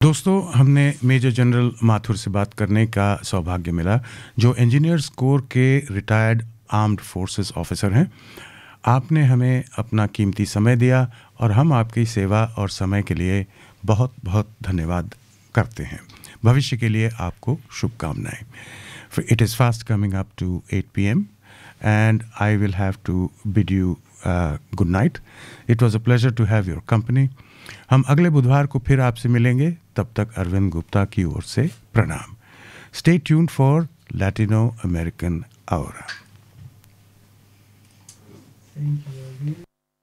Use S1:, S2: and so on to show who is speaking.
S1: दोस्तों, हमने major general Mathur से बात करने का सौभाग्य मिला, जो इंजीनियर्स कोर के रिटायर्ड आर्म्ड फोर्सेस ऑफिसर हैं। आपने हमें अपना कीमती समय दिया और हम आपकी सेवा और समय के लिए बहुत बहुत धन्यवाद करते हैं। भविष्य के लिए आपको शुभकामनाएं। It is fast coming up to 8 p.m. and I will have to bid you good night. It was a pleasure to have your company. हम अगले बुधवार को फिर आपसे मिलेंगे। तब तक अरविंद गुप्ता की ओर से प्रणाम। Stay tuned for Latino American Aura.
S2: Thank you.